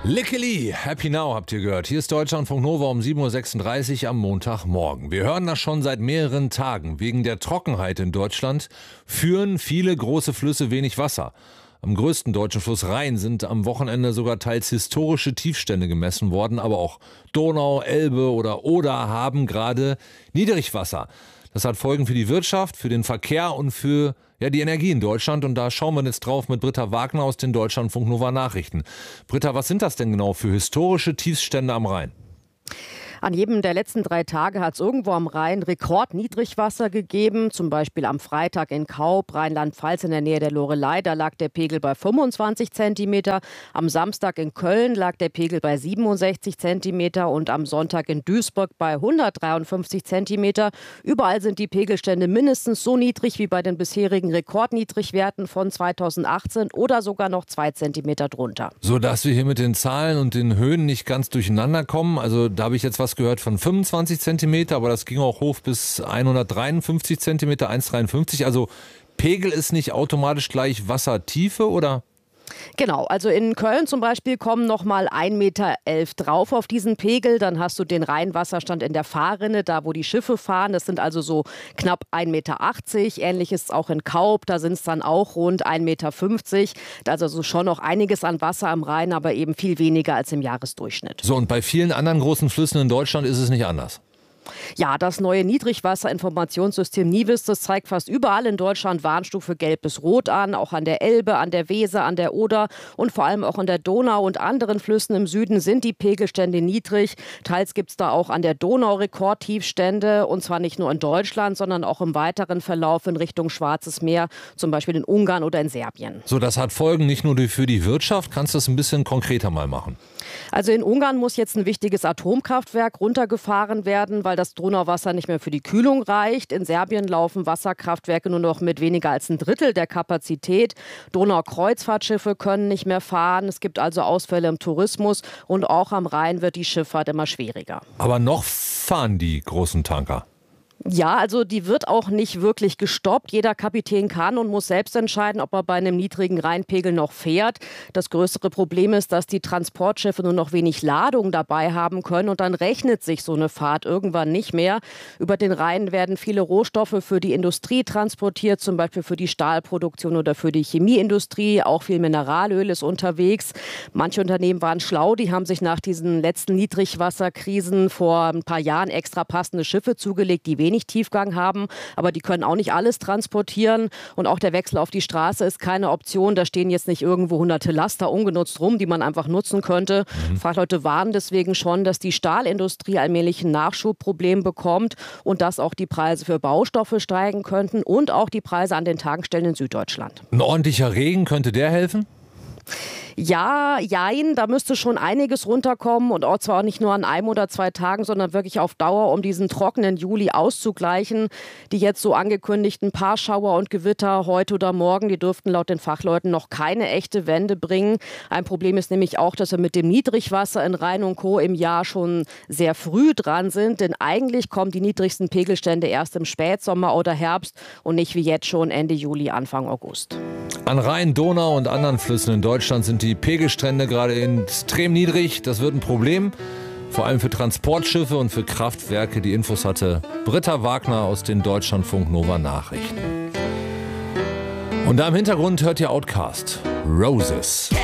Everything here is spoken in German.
Lickeli, Happy Now habt ihr gehört. Hier ist Deutschlandfunk Nova um 7.36 Uhr am Montagmorgen. Wir hören das schon seit mehreren Tagen. Wegen der Trockenheit in Deutschland führen viele große Flüsse wenig Wasser. Am größten deutschen Fluss Rhein sind am Wochenende sogar teils historische Tiefstände gemessen worden. Aber auch Donau, Elbe oder Oder haben gerade Niedrigwasser. Das hat Folgen für die Wirtschaft, für den Verkehr und für die Energie in Deutschland. Und da schauen wir jetzt drauf mit Britta Wagner aus den Deutschlandfunk Nova Nachrichten. Britta, was sind das denn genau für historische Tiefstände am Rhein? An jedem der letzten 3 Tage hat es irgendwo am Rhein Rekordniedrigwasser gegeben. Zum Beispiel am Freitag in Kaub, Rheinland-Pfalz in der Nähe der Loreley. Da lag der Pegel bei 25 Zentimeter. Am Samstag in Köln lag der Pegel bei 67 Zentimeter. Und am Sonntag in Duisburg bei 153 Zentimeter. Überall sind die Pegelstände mindestens so niedrig wie bei den bisherigen Rekordniedrigwerten von 2018 oder sogar noch 2 Zentimeter drunter. So dass wir hier mit den Zahlen und den Höhen nicht ganz durcheinander kommen. Also da habe ich jetzt was gehört von 25 Zentimeter, aber das ging auch hoch bis 153 Zentimeter, 1,53. Also Pegel ist nicht automatisch gleich Wassertiefe, oder? Genau, also in Köln zum Beispiel kommen noch mal 1,11 Meter drauf auf diesen Pegel. Dann hast du den Rheinwasserstand in der Fahrrinne, da wo die Schiffe fahren. Das sind also so knapp 1,80 Meter. Ähnlich ist es auch in Kaub, da sind es dann auch rund 1,50 Meter. Da ist also schon noch einiges an Wasser am Rhein, aber eben viel weniger als im Jahresdurchschnitt. So, und bei vielen anderen großen Flüssen in Deutschland ist es nicht anders. Ja, das neue Niedrigwasserinformationssystem NIWIS, das zeigt fast überall in Deutschland Warnstufe Gelb bis Rot an, auch an der Elbe, an der Weser, an der Oder und vor allem auch an der Donau und anderen Flüssen im Süden sind die Pegelstände niedrig. Teils gibt es da auch an der Donau Rekordtiefstände und zwar nicht nur in Deutschland, sondern auch im weiteren Verlauf in Richtung Schwarzes Meer, zum Beispiel in Ungarn oder in Serbien. So, das hat Folgen nicht nur für die Wirtschaft. Kannst du das ein bisschen konkreter mal machen? Also in Ungarn muss jetzt ein wichtiges Atomkraftwerk runtergefahren werden, weil das Donauwasser nicht mehr für die Kühlung reicht. In Serbien laufen Wasserkraftwerke nur noch mit weniger als 1/3 der Kapazität. Donaukreuzfahrtschiffe können nicht mehr fahren. Es gibt also Ausfälle im Tourismus und auch am Rhein wird die Schifffahrt immer schwieriger. Aber noch fahren die großen Tanker. Ja, also die wird auch nicht wirklich gestoppt. Jeder Kapitän kann und muss selbst entscheiden, ob er bei einem niedrigen Rheinpegel noch fährt. Das größere Problem ist, dass die Transportschiffe nur noch wenig Ladung dabei haben können und dann rechnet sich so eine Fahrt irgendwann nicht mehr. Über den Rhein werden viele Rohstoffe für die Industrie transportiert, zum Beispiel für die Stahlproduktion oder für die Chemieindustrie. Auch viel Mineralöl ist unterwegs. Manche Unternehmen waren schlau, die haben sich nach diesen letzten Niedrigwasserkrisen vor ein paar Jahren extra passende Schiffe zugelegt, die wenig Tiefgang haben, aber die können auch nicht alles transportieren und auch der Wechsel auf die Straße ist keine Option. Da stehen jetzt nicht irgendwo hunderte Laster ungenutzt rum, die man einfach nutzen könnte. Fachleute warnen deswegen schon, dass die Stahlindustrie allmählich ein Nachschubproblem bekommt und dass auch die Preise für Baustoffe steigen könnten und auch die Preise an den Tankstellen in Süddeutschland. Ein ordentlicher Regen, könnte der helfen? Ja, jein, da müsste schon einiges runterkommen und auch zwar nicht nur an 1 oder 2 Tagen, sondern wirklich auf Dauer, um diesen trockenen Juli auszugleichen. Die jetzt so angekündigten Paarschauer und Gewitter heute oder morgen, die dürften laut den Fachleuten noch keine echte Wende bringen. Ein Problem ist nämlich auch, dass wir mit dem Niedrigwasser in Rhein und Co. im Jahr schon sehr früh dran sind, denn eigentlich kommen die niedrigsten Pegelstände erst im Spätsommer oder Herbst und nicht wie jetzt schon Ende Juli, Anfang August. An Rhein, Donau und anderen Flüssen in Deutschland sind die Pegelstände gerade extrem niedrig. Das wird ein Problem, vor allem für Transportschiffe und für Kraftwerke. Die Infos hatte Britta Wagner aus den Deutschlandfunk Nova Nachrichten. Und da im Hintergrund hört ihr Outkast, Roses.